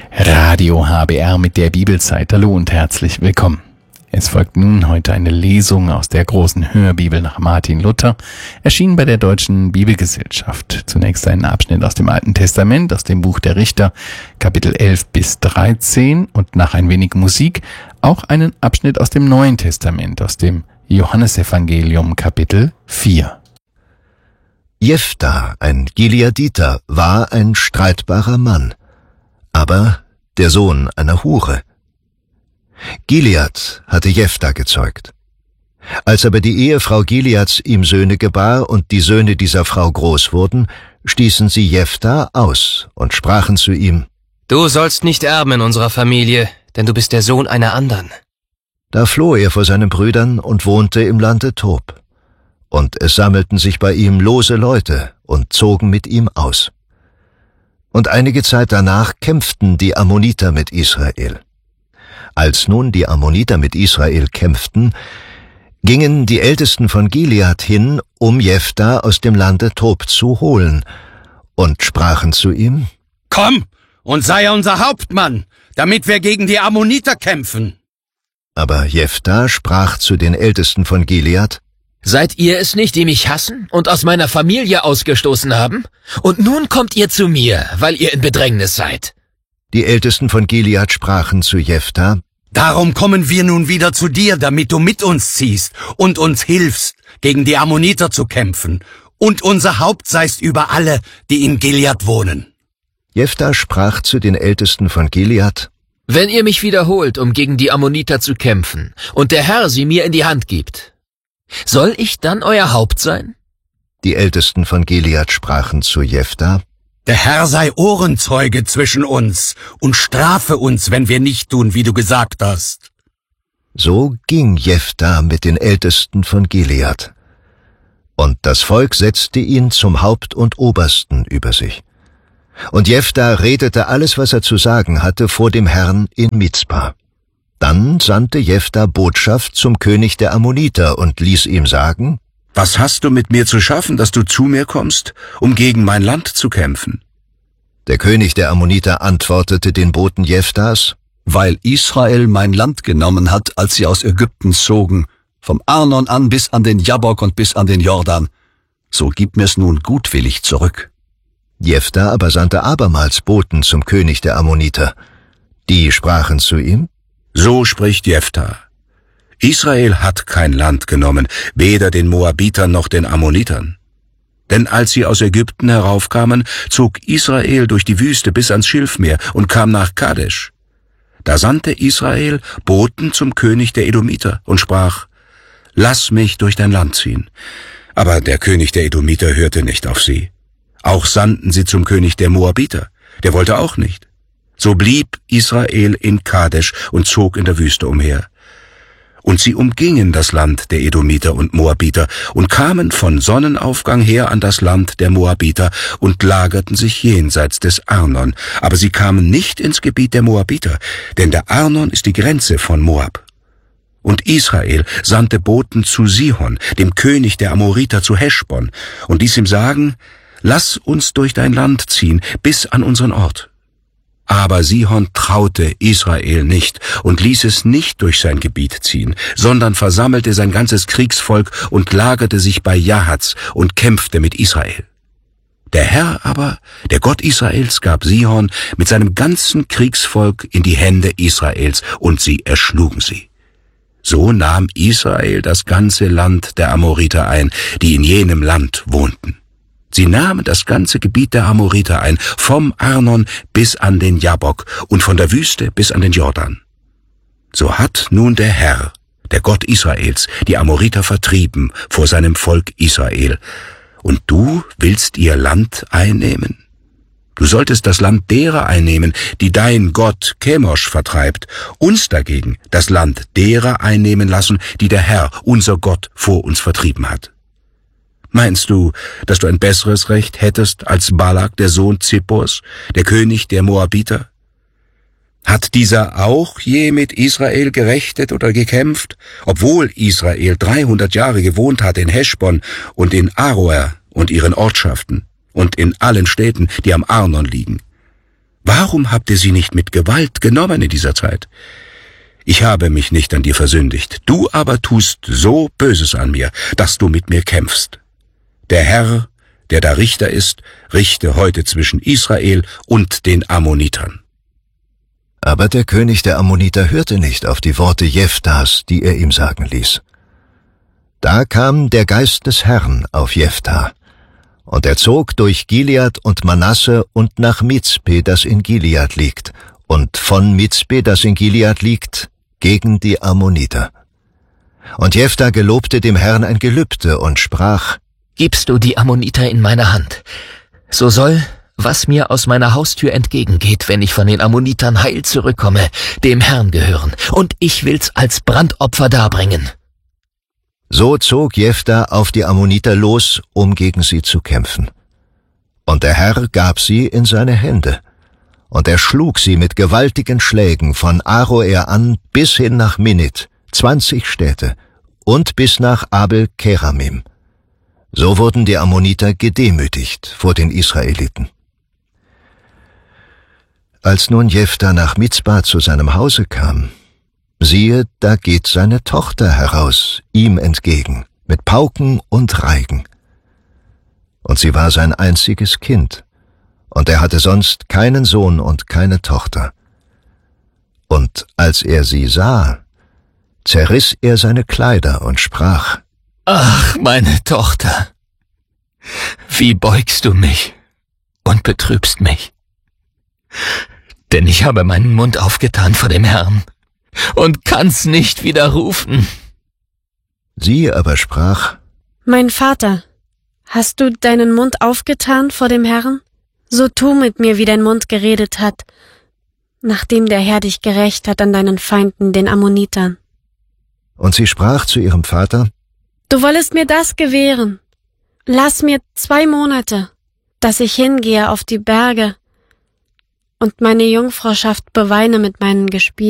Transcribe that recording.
Radio HBR mit der Bibelzeit. Hallo und herzlich willkommen. Es folgt nun heute eine Lesung aus der großen Hörbibel nach Martin Luther, erschienen bei der Deutschen Bibelgesellschaft. Zunächst ein Abschnitt aus dem Alten Testament, aus dem Buch der Richter, Kapitel 11 bis 13 und nach ein wenig Musik auch einen Abschnitt aus dem Neuen Testament, aus dem Johannesevangelium, Kapitel 4. Jephthah, ein Gileaditer, war ein streitbarer Mann, aber der Sohn einer Hure. Gilead hatte Jephthah gezeugt. Als aber die Ehefrau Gileads ihm Söhne gebar und die Söhne dieser Frau groß wurden, stießen sie Jephthah aus und sprachen zu ihm: Du sollst nicht erben in unserer Familie, denn du bist der Sohn einer anderen. Da floh er vor seinen Brüdern und wohnte im Lande Tob. Und es sammelten sich bei ihm lose Leute und zogen mit ihm aus. Und einige Zeit danach kämpften die Ammoniter mit Israel. Als nun die Ammoniter mit Israel kämpften, gingen die Ältesten von Gilead hin, um Jephthah aus dem Lande Tob zu holen, und sprachen zu ihm: Komm und sei unser Hauptmann, damit wir gegen die Ammoniter kämpfen. Aber Jephthah sprach zu den Ältesten von Gilead: Seid ihr es nicht, die mich hassen und aus meiner Familie ausgestoßen haben? Und nun kommt ihr zu mir, weil ihr in Bedrängnis seid. Die Ältesten von Gilead sprachen zu Jephthah: Darum kommen wir nun wieder zu dir, damit du mit uns ziehst und uns hilfst, gegen die Ammoniter zu kämpfen, und unser Haupt seist über alle, die in Gilead wohnen. Jephthah sprach zu den Ältesten von Gilead: Wenn ihr mich wiederholt, um gegen die Ammoniter zu kämpfen, und der Herr sie mir in die Hand gibt, soll ich dann euer Haupt sein? Die Ältesten von Gilead sprachen zu Jephthah: Der Herr sei Ohrenzeuge zwischen uns und strafe uns, wenn wir nicht tun, wie du gesagt hast. So ging Jephthah mit den Ältesten von Gilead. Und das Volk setzte ihn zum Haupt und Obersten über sich. Und Jephthah redete alles, was er zu sagen hatte, vor dem Herrn in Mizpah. Dann sandte Jephthah Botschaft zum König der Ammoniter und ließ ihm sagen: Was hast du mit mir zu schaffen, dass du zu mir kommst, um gegen mein Land zu kämpfen? Der König der Ammoniter antwortete den Boten Jephthahs: Weil Israel mein Land genommen hat, als sie aus Ägypten zogen, vom Arnon an bis an den Jabbok und bis an den Jordan, so gib mir's nun gutwillig zurück. Jephthah aber sandte abermals Boten zum König der Ammoniter. Die sprachen zu ihm: So spricht Jephthah: Israel hat kein Land genommen, weder den Moabitern noch den Ammonitern. Denn als sie aus Ägypten heraufkamen, zog Israel durch die Wüste bis ans Schilfmeer und kam nach Kadesh. Da sandte Israel Boten zum König der Edomiter und sprach: Lass mich durch dein Land ziehen. Aber der König der Edomiter hörte nicht auf sie. Auch sandten sie zum König der Moabiter, der wollte auch nicht. So blieb Israel in Kadesh und zog in der Wüste umher. Und sie umgingen das Land der Edomiter und Moabiter und kamen von Sonnenaufgang her an das Land der Moabiter und lagerten sich jenseits des Arnon. Aber sie kamen nicht ins Gebiet der Moabiter, denn der Arnon ist die Grenze von Moab. Und Israel sandte Boten zu Sihon, dem König der Amoriter, zu Heschbon, und ließ ihm sagen: Lass uns durch dein Land ziehen, bis an unseren Ort. Aber Sihon traute Israel nicht und ließ es nicht durch sein Gebiet ziehen, sondern versammelte sein ganzes Kriegsvolk und lagerte sich bei Jahaz und kämpfte mit Israel. Der Herr aber, der Gott Israels, gab Sihon mit seinem ganzen Kriegsvolk in die Hände Israels, und sie erschlugen sie. So nahm Israel das ganze Land der Amoriter ein, die in jenem Land wohnten. Sie nahmen das ganze Gebiet der Amoriter ein, vom Arnon bis an den Jabbok und von der Wüste bis an den Jordan. So hat nun der Herr, der Gott Israels, die Amoriter vertrieben vor seinem Volk Israel. Und du willst ihr Land einnehmen? Du solltest das Land derer einnehmen, die dein Gott Chemosh vertreibt, uns dagegen das Land derer einnehmen lassen, die der Herr, unser Gott, vor uns vertrieben hat. Meinst du, dass du ein besseres Recht hättest als Balak, der Sohn Zippors, der König der Moabiter? Hat dieser auch je mit Israel gerechtet oder gekämpft, obwohl Israel 300 Jahre gewohnt hat in Heschbon und in Aroer und ihren Ortschaften und in allen Städten, die am Arnon liegen? Warum Warum habt ihr sie nicht mit Gewalt genommen in dieser Zeit? Ich habe mich nicht an dir versündigt, du aber tust so Böses an mir, dass du mit mir kämpfst. Der Herr, der da Richter ist, richte heute zwischen Israel und den Ammonitern. Aber der König der Ammoniter hörte nicht auf die Worte Jeftas, die er ihm sagen ließ. Da kam der Geist des Herrn auf Jefta, und er zog durch Gilead und Manasse und nach Mizpe, das in Gilead liegt, und von Mizpe, das in Gilead liegt, gegen die Ammoniter. Und Jefta gelobte dem Herrn ein Gelübde und sprach: Gibst du die Ammoniter in meine Hand, so soll, was mir aus meiner Haustür entgegengeht, wenn ich von den Ammonitern heil zurückkomme, dem Herrn gehören, und ich will's als Brandopfer darbringen. So zog Jefta auf die Ammoniter los, um gegen sie zu kämpfen. Und der Herr gab sie in seine Hände. Und er schlug sie mit gewaltigen Schlägen von Aroer an bis hin nach Minnit, 20 Städte, und bis nach Abel-Keramim. So wurden die Ammoniter gedemütigt vor den Israeliten. Als nun Jefta nach Mizpa zu seinem Hause kam, siehe, da geht seine Tochter heraus, ihm entgegen, mit Pauken und Reigen. Und sie war sein einziges Kind, und er hatte sonst keinen Sohn und keine Tochter. Und als er sie sah, zerriss er seine Kleider und sprach: Ach, meine Tochter, wie beugst du mich und betrübst mich? Denn ich habe meinen Mund aufgetan vor dem Herrn und kann's nicht widerrufen. Sie aber sprach: Mein Vater, hast du deinen Mund aufgetan vor dem Herrn? So tu mit mir, wie dein Mund geredet hat, nachdem der Herr dich gerächt hat an deinen Feinden, den Ammonitern. Und sie sprach zu ihrem Vater: Du wollest mir das gewähren. Lass mir 2 Monate, dass ich hingehe auf die Berge und meine Jungfrauschaft beweine mit meinen Gespielen.